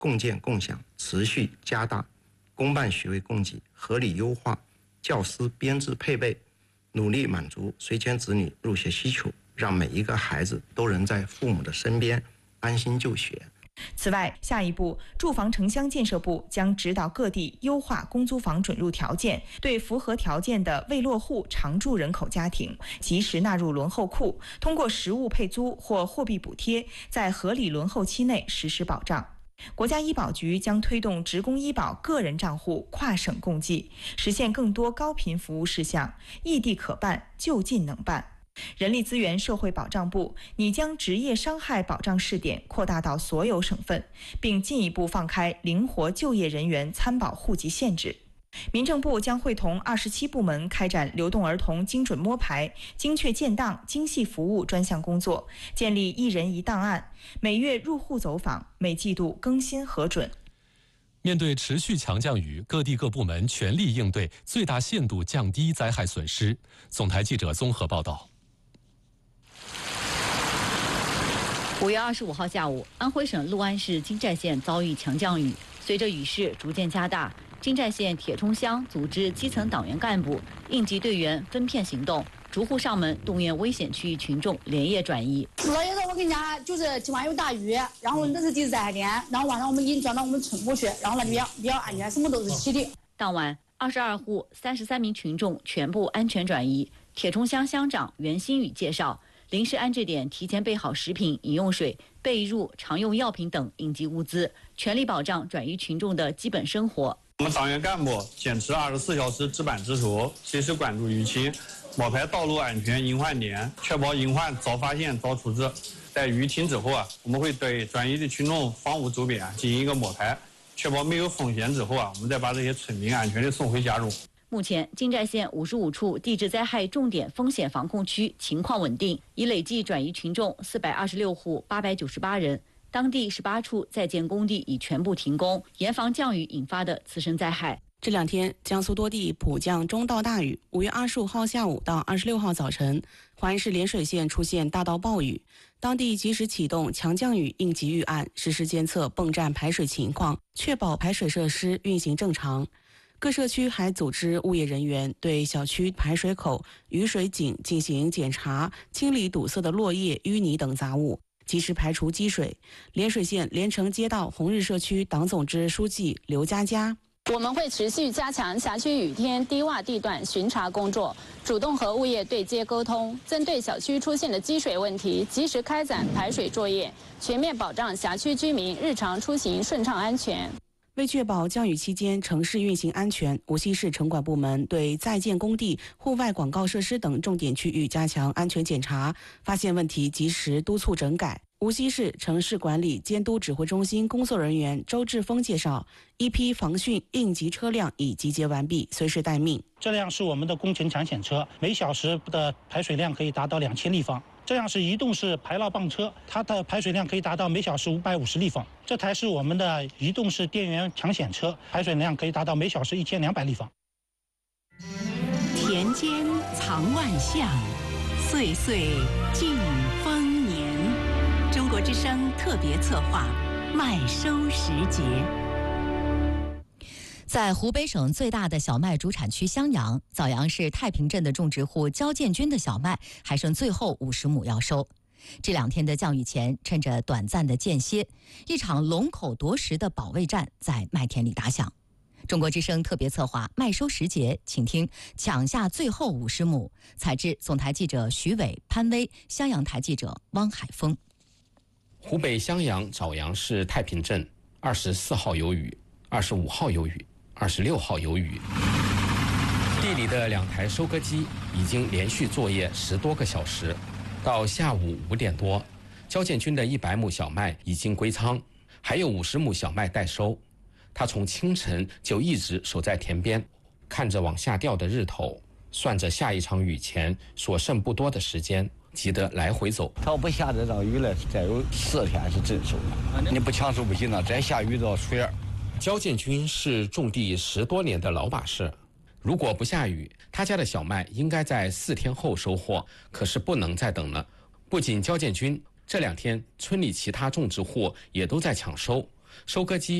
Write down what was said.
共建共享，持续加大公办学位供给，合理优化教师编制配备，努力满足随迁子女入学需求，让每一个孩子都能在父母的身边安心就学。 此外，下一步，住房城乡建设部将指导各地优化公租房准入条件，对符合条件的未落户常住人口家庭及时纳入轮候库，通过实物配租或货币补贴，在合理轮候期内实施保障。国家医保局将推动职工医保个人账户跨省共计，实现更多高频服务事项异地可办，就近能办。人力资源社会保障部拟将职业伤害保障试点扩大到所有省份，并进一步放开灵活就业人员参保户籍限制。民政部将会同27部门开展流动儿童精准摸排、精确建档、精细服务专项工作，建立一人一档案，每月入户走访，每季度更新核准。 面对持续强降雨，各地各部门全力应对，最大限度降低灾害损失。总台记者综合报道。 5月25号下午，安徽省六安市金寨县遭遇强降雨，随着雨势逐渐加大，金寨县铁冲乡组织基层党员干部、应急队员分片行动，逐户上门动员危险区域群众连夜转移。 昨天我跟你讲，就是今晚有大雨，然后那是第3天，然后晚上我们已经转到我们村部去，然后那比较安全，什么都是齐的。 当晚，22户33名群众全部安全转移。铁冲乡乡长袁新宇介绍，临时安置点提前备好食品、饮用水、被褥、常用药品等应急物资，全力保障转移群众的基本生活。 我们党员干部坚持24小时值班值守，随时关注雨情，摸排道路安全隐患点，确保隐患早发现、早处置。在雨停之后我们会对转移的群众房屋周边进行一个摸排，确保没有风险之后我们再把这些村民安全地送回家中。 目前，金寨县55处地质灾害重点风险防控区情况稳定，已累计转移群众426户898人。当地18处在建工地已全部停工，严防降雨引发的次生灾害。 这2天，江苏多地普降中到大雨。5月25号下午到26号早晨，淮安市涟水县出现大到暴雨，当地及时启动强降雨应急预案，实时监测泵站排水情况，确保排水设施运行正常。各社区还组织物业人员对小区排水口、雨水井进行检查，清理堵塞的落叶、淤泥等杂物，及时排除积水。涟水县连城街道红日社区党总支书记刘佳佳， 我们会持续加强辖区雨天低洼地段巡查工作，主动和物业对接沟通，针对小区出现的积水问题，及时开展排水作业，全面保障辖区居民日常出行顺畅安全。 为确保降雨期间城市运行安全，无锡市城管部门对在建工地、户外广告设施等重点区域加强安全检查，发现问题及时督促整改。无锡市城市管理监督指挥中心工作人员周志峰介绍，一批防汛应急车辆已集结完毕，随时待命。 这辆是我们的工程抢险车，每小时的排水量可以达到2000立方。这样是移动式排涝泵车，它的排水量可以达到每小时550立方。这台是我们的移动式电源抢险车，排水量可以达到每小时1200立方。 田间藏万象，岁岁尽丰年。中国之声特别策划麦收时节。 在湖北省最大的小麦主产区襄阳，枣阳市太平镇的种植户焦建军的小麦还剩最后50亩要收。这2天的降雨前，趁着短暂的间歇，一场龙口夺食的保卫战在麦田里打响。中国之声特别策划麦收时节，请听抢下最后50亩。采制总台记者徐伟、潘威，襄阳台记者汪海峰。 湖北襄阳枣阳市太平镇24号有雨，25号有雨，26号有雨。地里的2台收割机已经连续作业10多个小时，到下午5点多，焦建军的100亩小麦已经归仓，还有50亩小麦待收。他从清晨就一直守在田边，看着往下掉的日头，算着下一场雨前所剩不多的时间，急得来回走。 他要不下这场雨了，再有4天是真收了。你不抢收不行了，再下雨都要水儿。 焦建军是种地10多年的老把式，如果不下雨，他家的小麦应该在4天后收获，可是不能再等了。不仅焦建军，这2天村里其他种植户也都在抢收， 收割机